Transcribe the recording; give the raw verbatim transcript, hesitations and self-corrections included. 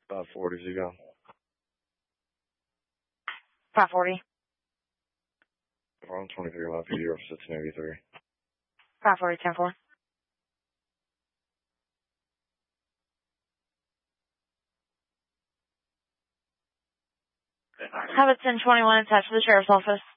five forty, you go. five forty. We're on twenty-three, Y P D, or sixteen eighty-three. five forty, ten four. Have a ten twenty-one attached to the sheriff's office.